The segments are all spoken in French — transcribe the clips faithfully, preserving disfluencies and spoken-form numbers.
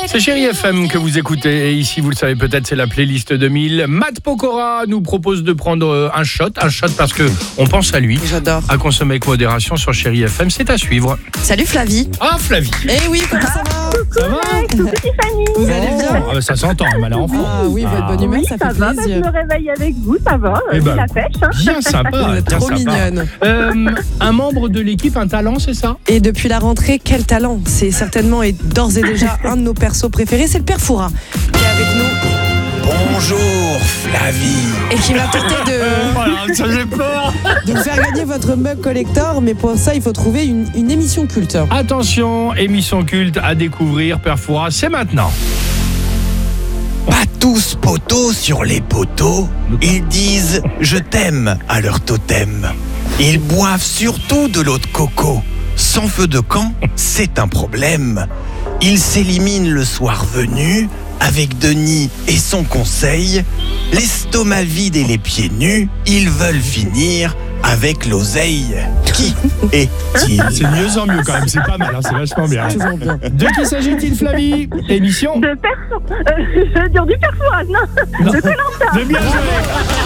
C'est Chérie F M que vous écoutez et ici, vous le savez peut-être, c'est la playlist deux mille. Matt Pokora nous propose de prendre un shot, un shot parce que on pense à lui. J'adore. À consommer avec modération sur Chérie F M, c'est à suivre. Salut Flavie. Ah Flavie. Eh oui, comment ça va? Ça va? Coucou Tiffany. Vous allez bien? Ah, bah, ça s'entend, mal enfant. Ah oui, votre bonne humeur, Oui, ça ça fait va, bah, je plaisir. me réveille avec vous, ça va, Eh euh, ben, c'est la pêche. Hein. Bien sympa, Vous êtes bien trop sympa. mignonne. Euh, un membre de l'équipe, un talent, c'est ça? Et depuis la rentrée, quel talent! C'est certainement et d'ores et déjà un de nos persos préférés, c'est le Père Fouras qui est avec nous Bonjour Flavie. et qui va tenter de, Voilà, ça j'ai peur. de vous faire gagner votre mug collector, mais pour ça, il faut trouver une, une émission culte. Attention, émission culte à découvrir, Père Fouras, c'est maintenant. Pas tous poteaux sur les poteaux. Ils disent je t'aime à leur totem. Ils boivent surtout de l'eau de coco. Sans feu de camp, c'est un problème. Ils s'éliminent le soir venu avec Denis et son conseil. L'estomac vide et les pieds nus, ils veulent finir avec l'oseille. Qui est-il? C'est mieux en mieux quand même, c'est pas mal, hein, c'est vachement bien. Toujours bien. De qui s'agit-il, Flavie? Émission De perso... Euh, je veux dire du Perfouras, non, Non. de Koh-Lanta. de bien joué.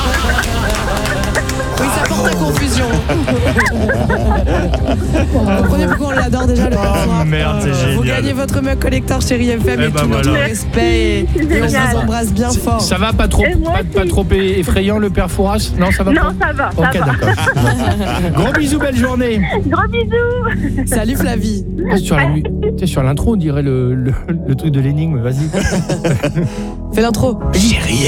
Oui, ça porte à confusion. Vous comprenez pourquoi on l'adore déjà, le Père Fouras? Oh, merde, c'est Vous génial. gagnez votre mug collector Chérie F M Eh et ben tout notre voilà. respect et, C'est et on génial. vous embrasse bien fort. Ça va pas trop, Et moi pas, pas aussi. trop effrayant le Père Fouras? Non, ça va Non, pas? ça va, ça Ok, va. d'accord. Gros bisous, belle journée. Gros bisous. Salut Flavie. Ah, sur la mu- tu sais, sur l'intro, on dirait le, le, le truc de l'énigme, vas-y. Fais l'intro. Chérie